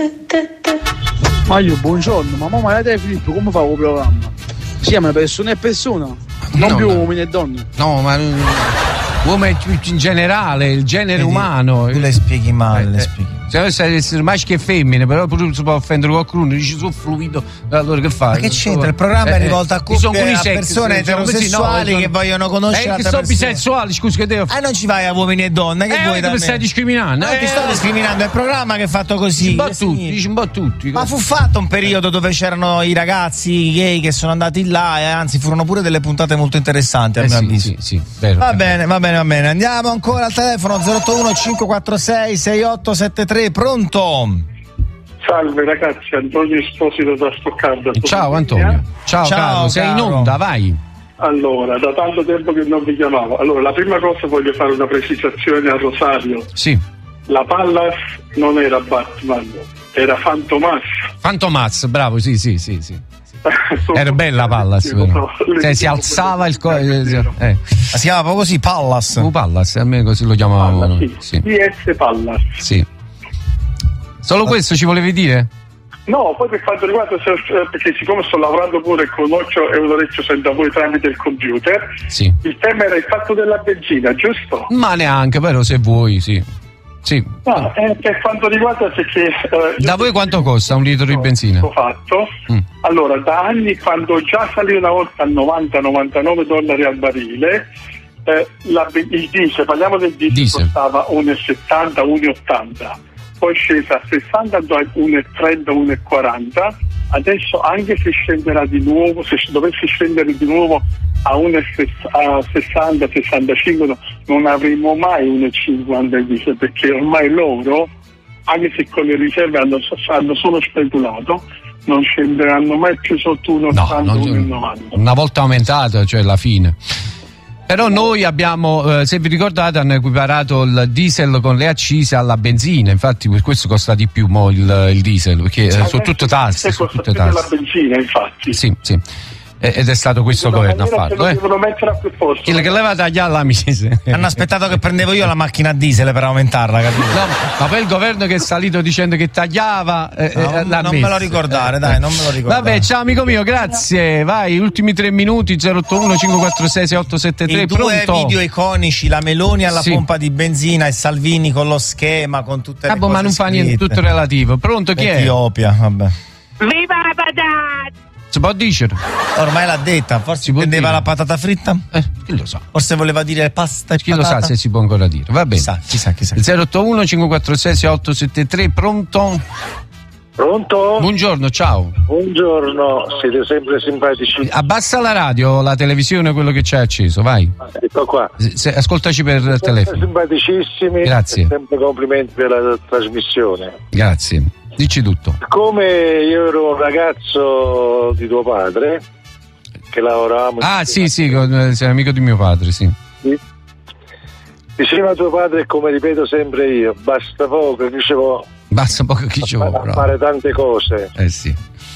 Maglio, buongiorno, ma mamma la te Filippo, come fa il programma? Si chiama persona e persona, non più uomini e donne. No, ma uomo in generale, il genere umano. Tu le spieghi male, le spieghi. Se deve essere maschi e femmine, però pure si può offendere qualcuno, dici sono fluido, allora che fai? Ma che c'entra? Il programma è rivolto a coppie, a persone eterosessuali che vogliono conoscere l'altra persona. Che sono bisessuali, scusa che devo fare? Non ci vai a uomini e donne, che vuoi da me? Mi stai discriminando? Non ti sto discriminando, è il programma che è fatto così. Dici un po' tutti. Ma fu fatto un periodo dove c'erano i ragazzi gay che sono andati là e anzi furono pure delle puntate molto interessanti a mio avviso. Sì, vero. Va bene. Andiamo ancora al telefono 081 546 6873. Pronto? Salve ragazzi, Antonio Esposito da Stoccarda. Ciao Antonio. Ciao caro, sei in onda, vai. Allora, da tanto tempo che non vi chiamavo. Allora, la prima cosa voglio fare una precisazione a Rosario. Sì. La Pallas non era Batman, era Fantomas, bravo, sì. Era bella Pallas, si alzava il Ma si chiama proprio così, Pallas? Pallas, a me così lo chiamavamo noi. Sì. PS Pallas. Sì. Solo questo ci volevi dire? No, poi per quanto riguarda, perché siccome sto lavorando pure con occhio e un orecchio sento voi tramite il computer, sì. Il tema era il fatto della benzina, giusto? Ma neanche, però se vuoi, sì. No, per quanto riguarda perché da voi quanto costa un litro di benzina? Ho fatto. Allora, da anni, quando già salì una volta a $90-99 al barile, il diesel, parliamo del diesel, costava 1,70, 1,80, poi scesa a 60, 1,30, 1,40. Adesso, anche se scenderà di nuovo, se dovesse scendere di nuovo a 60, 65, non avremo mai 1,50 di diesel, perché ormai loro, anche se con le riserve hanno solo speculato, non scenderanno mai più sotto 1,80, 1,90. Una volta aumentato, cioè la fine. Però noi abbiamo, se vi ricordate, hanno equiparato il diesel con le accise alla benzina, infatti per questo costa di più il diesel, perché sono tutte tasse. La benzina, infatti. Sì. Ed è stato questo governo a farlo. Devono mettere a più posto. Che leva tagliare la mise. Hanno aspettato che prendevo io la macchina a diesel per aumentarla, capito? No, ma poi il governo che è salito dicendo che tagliava. Non me lo ricordare, dai, non me lo ricordare. Vabbè, ciao amico mio, grazie. Vai, ultimi 3 minuti, 081 546 6873. Due pronto? video iconici, la Meloni alla pompa di benzina e Salvini con lo schema, con tutte le cose ma non fa niente, tutto relativo. Pronto, chi è? Etiopia, vabbè. Viva la patata! Si può dire? Ormai l'ha detta, forse intendeva la patata fritta? Chi lo sa? Forse voleva dire pasta e chi patata? Chi lo sa se si può ancora dire? Va bene. Chissà. 081 546 6873. Pronto? Pronto? Buongiorno, ciao. Buongiorno, siete sempre simpatici. Abbassa la radio, la televisione, quello che c'è acceso, vai. Ecco qua. Ascoltaci per il telefono. Simpaticissimi. Grazie. Sempre complimenti per la trasmissione. Grazie. Dici tutto. Come io ero un ragazzo di tuo padre, che lavoravamo. Sì, sei amico di mio padre, sì. Diceva tuo padre, come ripeto sempre io, basta poco che ci vuole fare tante cose. Sì.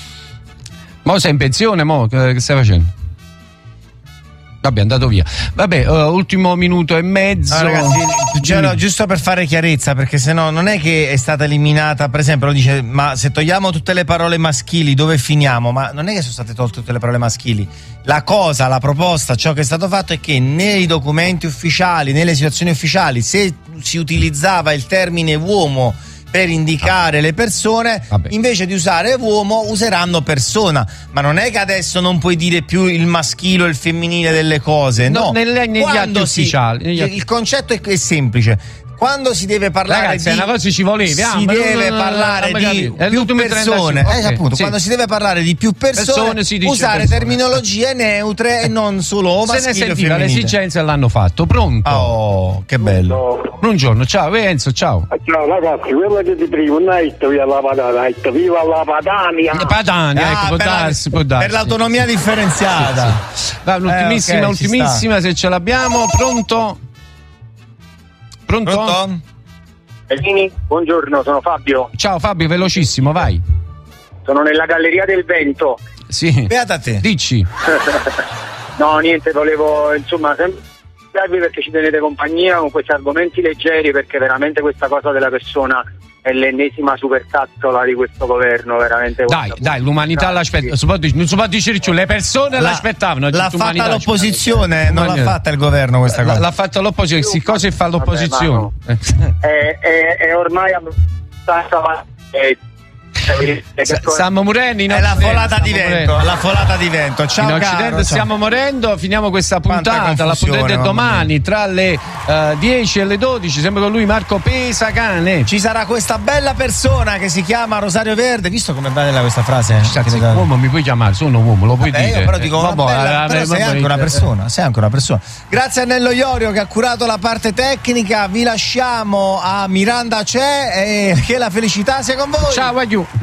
Mo sei in pensione, che stai facendo? Vabbè, è andato via. Vabbè, ultimo minuto e mezzo. No, ragazzi, giusto per fare chiarezza, perché sennò non è che è stata eliminata, per esempio, dice, ma se togliamo tutte le parole maschili, dove finiamo? Ma non è che sono state tolte tutte le parole maschili. La proposta, ciò che è stato fatto è che nei documenti ufficiali, nelle situazioni ufficiali, se si utilizzava il termine uomo per indicare le persone, invece di usare uomo useranno persona, ma non è che adesso non puoi dire più il maschile o il femminile delle cose, no, negli atti ufficiali. Il concetto è semplice. Quando si deve parlare ragazzi, una cosa ci voleva, si deve parlare di più persone, appunto, quando si deve parlare di più persone usare terminologie neutre e non solo maschile o femminile. Se ne sentiva l'esigenza e l'hanno fatto. Pronto? Oh, che bello. Buongiorno, ciao Enzo, ciao. Ciao ragazzi, quello che ti primo, viva la patata, viva la Padania. Padania, ecco, può darsi. Per l'autonomia differenziata. Ultimissima, se ce l'abbiamo. Pronto? Bellini, buongiorno, sono Fabio. Ciao Fabio, velocissimo, vai. Sono nella Galleria del Vento. Sì. Beata te. Dici. No, niente, volevo sempre perché ci tenete compagnia con questi argomenti leggeri, perché veramente questa cosa della persona è l'ennesima supercazzola di questo governo, veramente. Dai, l'umanità l'aspetta, non si può dire più, le persone l'aspettavano. L'ha fatta l'opposizione, non l'ha fatta il governo questa cosa. L'ha fatta l'opposizione, che cosa fa l'opposizione? È ormai abbastanza stiamo morendo in Occidente. È la folata di vento. Ciao, in Occidente caro, stiamo morendo. Finiamo questa puntata. La potete domani tra le 10 e le 12. Sempre con lui Marco Pesacane. Ci sarà questa bella persona che si chiama Rosario Verde. Visto com'è bella questa frase? Uomo mi puoi chiamare, sono un uomo, lo puoi dire. Io però dico sei anche una persona. Grazie a Nello Iorio che ha curato la parte tecnica. Vi lasciamo a Miranda C'è e che la felicità sia con voi. Ciao, aiuto.